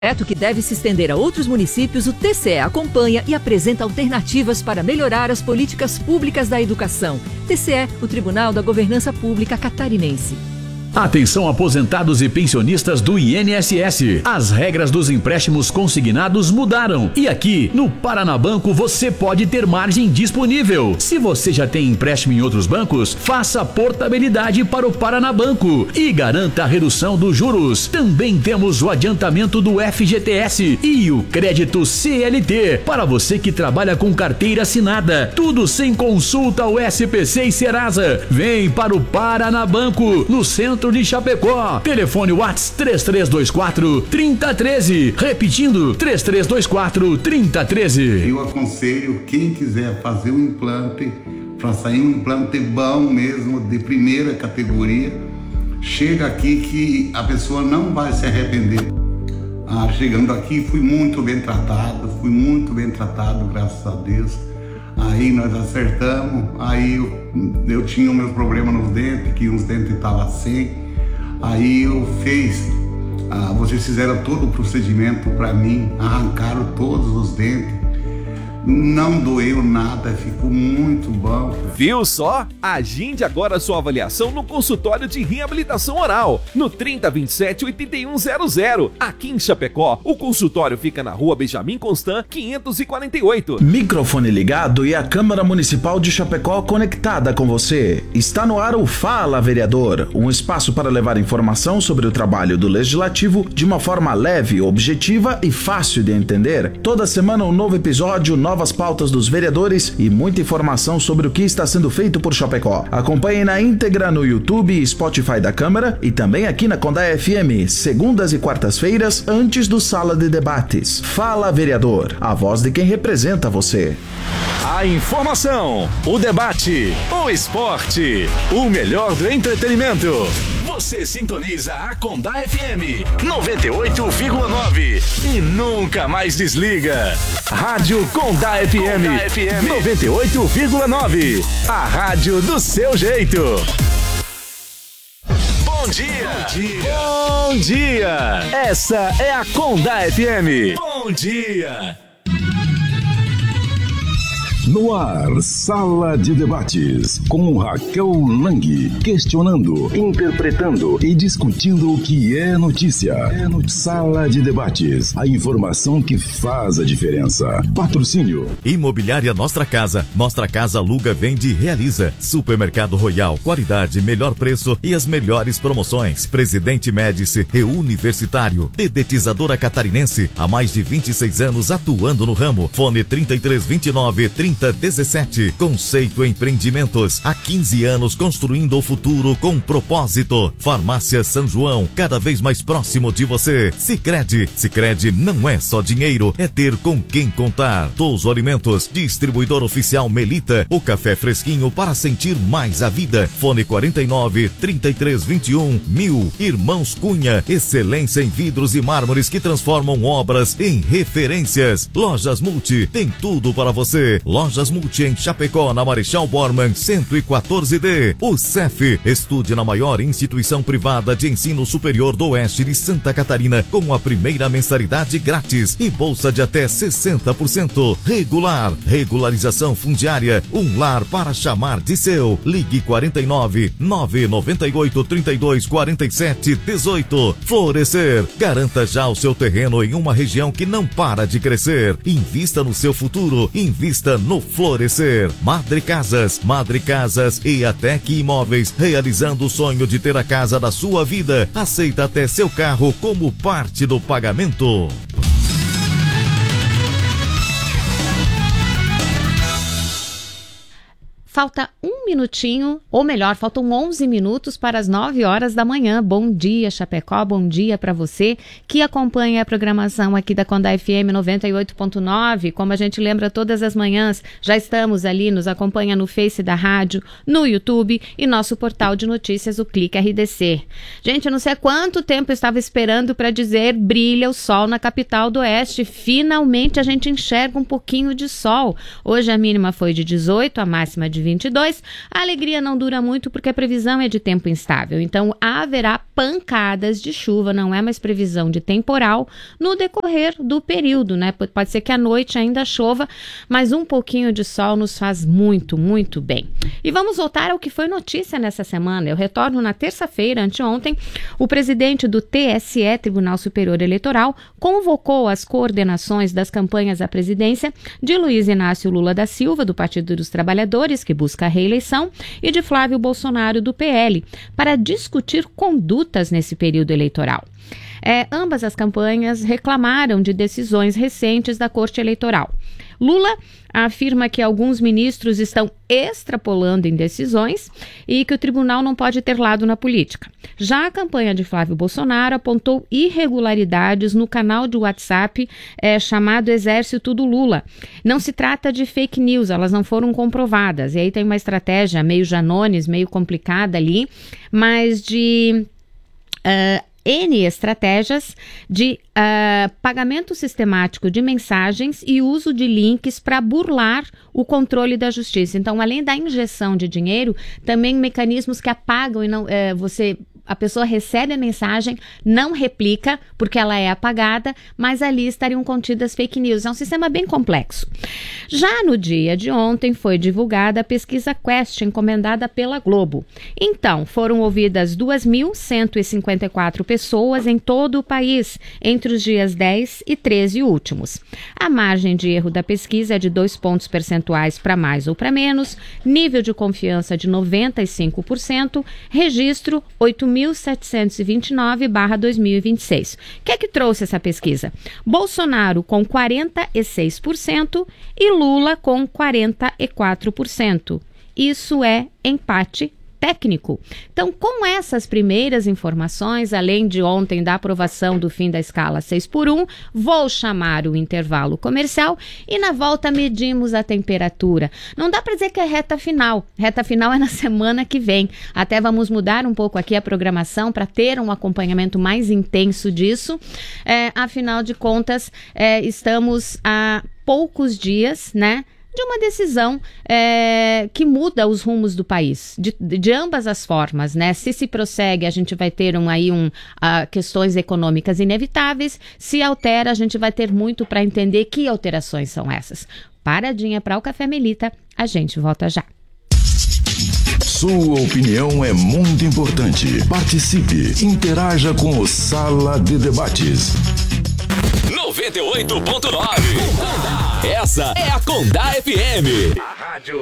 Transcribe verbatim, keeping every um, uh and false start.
Projeto que deve se estender a outros municípios, o T C E acompanha e apresenta alternativas para melhorar as políticas públicas da educação. T C E, o Tribunal da Governança Pública Catarinense. Atenção aposentados e pensionistas do I N S S. As regras dos empréstimos consignados mudaram. E aqui, no Paranabanco, você pode ter margem disponível. Se você já tem empréstimo em outros bancos, faça portabilidade para o Paranabanco e garanta a redução dos juros. Também temos o adiantamento do F G T S e o crédito C L T para você que trabalha com carteira assinada. Tudo sem consulta ao S P C e Serasa. Vem para o Paranabanco, no centro de Chapecó. Telefone WhatsApp três três dois quatro, três zero um três. Repetindo, três três dois quatro, três zero um três. Eu aconselho quem quiser fazer um implante, para sair um implante bom mesmo, de primeira categoria, chega aqui que a pessoa não vai se arrepender. Ah, chegando aqui fui muito bem tratado, fui muito bem tratado, graças a Deus. Aí nós acertamos, aí eu, eu tinha o meu problema nos dentes, que uns dentes estavam sem. Aí eu fiz, ah, vocês fizeram todo o procedimento para mim, arrancaram todos os dentes. Não doeu nada, ficou muito bom. Viu só? Agende agora a sua avaliação no consultório de reabilitação oral, no trinta, vinte e sete, oitenta e um zero zero. Aqui em Chapecó, o consultório fica na rua Benjamin Constant, quinhentos e quarenta e oito. Microfone ligado e a Câmara Municipal de Chapecó conectada com você. Está no ar o Fala Vereador, um espaço para levar informação sobre o trabalho do Legislativo de uma forma leve, objetiva e fácil de entender. Toda semana um novo episódio, novas pautas dos vereadores e muita informação sobre o que está sendo feito por Chapecó. Acompanhe na íntegra no YouTube e Spotify da Câmara e também aqui na Condá F M, segundas e quartas-feiras, antes do Sala de Debates. Fala Vereador, a voz de quem representa você. A informação, o debate, o esporte, o melhor do entretenimento. Você sintoniza a Condá F M noventa e oito vírgula nove e nunca mais desliga. Rádio Condá F M, Condá F M noventa e oito vírgula nove. A rádio do seu jeito. Bom dia. Bom dia. Bom dia. Essa é a Condá F M. Bom dia. No ar, Sala de Debates, com Raquel Lang, questionando, interpretando e discutindo o que é notícia. É no Sala de Debates, a informação que faz a diferença. Patrocínio. Imobiliária Nostra Casa. Nostra Casa aluga, vende e realiza. Supermercado Royal, qualidade, melhor preço e as melhores promoções. Presidente Médici e Universitário. Dedetizadora Catarinense, há mais de vinte e seis anos atuando no ramo. Fone trinta e três, vinte e nove, trinta dezessete. Conceito Empreendimentos, há quinze anos construindo o futuro com propósito. Farmácia São João, cada vez mais próximo de você. Sicredi, Sicredi não é só dinheiro, é ter com quem contar. Touso Alimentos, distribuidor oficial Melita, o café fresquinho para sentir mais a vida. Fone quarenta e nove, trinta e três, vinte e um, mil. Irmãos Cunha, excelência em vidros e mármores que transformam obras em referências. Lojas Multi, tem tudo para você. Lojas Multi em Chapecó, na Marechal Bormann, cento e quatorze D. O C E F, estude na maior instituição privada de ensino superior do oeste de Santa Catarina, com a primeira mensalidade grátis e bolsa de até sessenta por cento. Regular, regularização fundiária, um lar para chamar de seu. Ligue quarenta e nove, nove nove oito, trinta e dois, quarenta e sete, dezoito. Florescer, garanta já o seu terreno em uma região que não para de crescer. Invista no seu futuro, invista no Florescer. Madre Casas, Madre Casas e Atec Imóveis, realizando o sonho de ter a casa da sua vida. Aceita até seu carro como parte do pagamento. Falta um minutinho, ou melhor, faltam onze minutos para as nove horas da manhã. Bom dia, Chapecó, bom dia para você que acompanha a programação aqui da Condá F M noventa e oito ponto nove. Como a gente lembra todas as manhãs, já estamos ali, nos acompanha no Face da rádio, no YouTube e nosso portal de notícias, o Clique R D C. Gente, eu não sei há quanto tempo eu estava esperando para dizer brilha o sol na capital do Oeste. Finalmente a gente enxerga um pouquinho de sol. Hoje a mínima foi de dezoito, a máxima de de vinte e dois. A alegria não dura muito porque a previsão é de tempo instável. Então, haverá pancadas de chuva, não é mais previsão de temporal no decorrer do período, né? Pode ser que à noite ainda chova, mas um pouquinho de sol nos faz muito, muito bem. E vamos voltar ao que foi notícia nessa semana. Eu retorno na terça-feira, anteontem, o presidente do T S E, Tribunal Superior Eleitoral, convocou as coordenações das campanhas à presidência de Luiz Inácio Lula da Silva, do Partido dos Trabalhadores, que busca a reeleição, e de Flávio Bolsonaro, do P L, para discutir condutas nesse período eleitoral. É, ambas as campanhas reclamaram de decisões recentes da Corte Eleitoral. Lula afirma que alguns ministros estão extrapolando em decisões e que o tribunal não pode ter lado na política. Já a campanha de Flávio Bolsonaro apontou irregularidades no canal de WhatsApp é, chamado Exército do Lula. Não se trata de fake news, elas não foram comprovadas. E aí tem uma estratégia meio Janones, meio complicada ali, mas de... Uh, N estratégias de uh, pagamento sistemático de mensagens e uso de links para burlar o controle da justiça. Então, além da injeção de dinheiro, também mecanismos que apagam e não, uh, você... A pessoa recebe a mensagem, não replica, porque ela é apagada, mas ali estariam contidas fake news. É um sistema bem complexo. Já no dia de ontem foi divulgada a pesquisa Quest, encomendada pela Globo. Então, foram ouvidas duas mil cento e cinquenta e quatro pessoas em todo o país, entre os dias dez e treze últimos. A margem de erro da pesquisa é de dois pontos percentuais para mais ou para menos, nível de confiança de noventa e cinco por cento, registro oito mil setecentos e vinte e nove barra dois mil e vinte e seis. O que é que trouxe essa pesquisa? Bolsonaro com quarenta e seis por cento e Lula com quarenta e quatro por cento. Isso é empate técnico. Então, com essas primeiras informações, além de ontem da aprovação do fim da escala seis por um, vou chamar o intervalo comercial e na volta medimos a temperatura. Não dá para dizer que é reta final. Reta final é na semana que vem. Até vamos mudar um pouco aqui a programação para ter um acompanhamento mais intenso disso. É, afinal de contas, é, estamos a poucos dias, né, de uma decisão é, que muda os rumos do país, de, de ambas as formas, né? Se se prossegue, a gente vai ter um, aí um, uh, questões econômicas inevitáveis, se altera, a gente vai ter muito para entender que alterações são essas. Paradinha para o Café Melita, a gente volta já. Sua opinião é muito importante. Participe, interaja com o Sala de Debates. noventa e oito ponto nove. Essa é a Condá F M. A rádio